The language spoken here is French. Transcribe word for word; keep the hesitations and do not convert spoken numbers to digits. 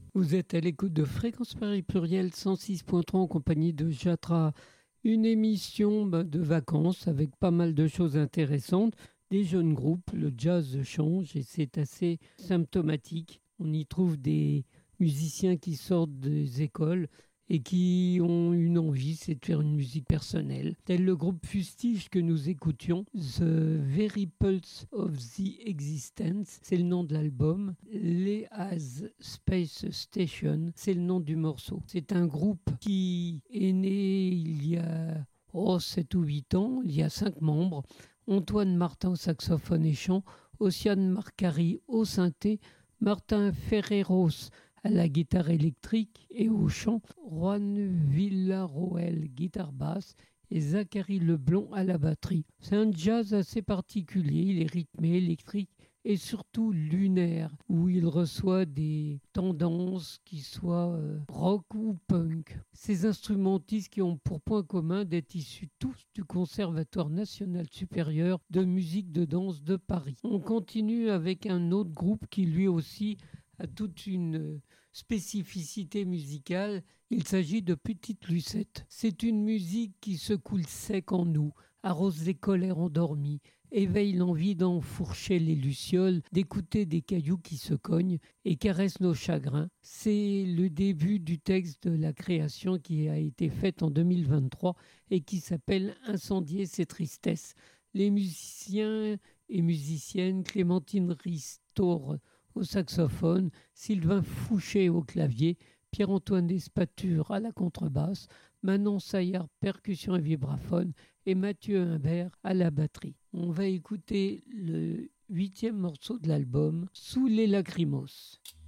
Vous êtes à l'écoute de Fréquence Paris Pluriel cent six point trois en compagnie de Jatra. Une émission ben, de vacances avec pas mal de choses intéressantes. Des jeunes groupes, le jazz change et c'est assez symptomatique. On y trouve des musiciens qui sortent des écoles et qui ont une envie, c'est de faire une musique personnelle. Tel le groupe Fustige que nous écoutions, The Very Pulse of the Existence, c'est le nom de l'album. Lea's Space Station, c'est le nom du morceau. C'est un groupe qui est né il y a oh, sept ou huit ans, il y a cinq membres. Antoine Martin au saxophone et chant, Ossiane Marcari au synthé, Martin Ferreros à la guitare électrique et au chant, Juan Villarroel, guitare basse, et Zachary Leblond à la batterie. C'est un jazz assez particulier, il est rythmé, électrique et surtout lunaire, où il reçoit des tendances qui soient euh, rock ou punk. Ces instrumentistes qui ont pour point commun d'être issus tous du Conservatoire national supérieur de musique de danse de Paris. On continue avec un autre groupe qui lui aussi a toute une spécificité musicale. Il s'agit de Petite Lucette. C'est une musique qui secoue le sec en nous, arrose les colères endormies, éveille l'envie d'enfourcher les lucioles, d'écouter des cailloux qui se cognent et caressent nos chagrins. C'est le début du texte de la création qui a été faite en deux mille vingt-trois et qui s'appelle « Incendier ses tristesses ». Les musiciens et musiciennes, Clémentine Ristor au saxophone, Sylvain Fouché au clavier, Pierre-Antoine Espature à la contrebasse, Manon Saillard percussion et vibraphone et Mathieu Imbert à la batterie. On va écouter le huitième morceau de l'album, Sous les lacrymos.